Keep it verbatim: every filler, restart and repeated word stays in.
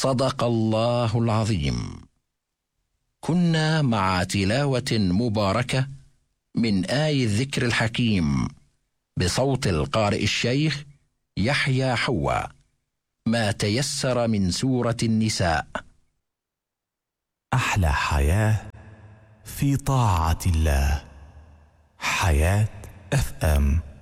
صدق الله العظيم. كنا مع تلاوة مباركة من آي الذكر الحكيم بصوت القارئ الشيخ يحيى حوا، ما تيسر من سورة النساء. أحلى حياة في طاعة الله. حياة اف ام.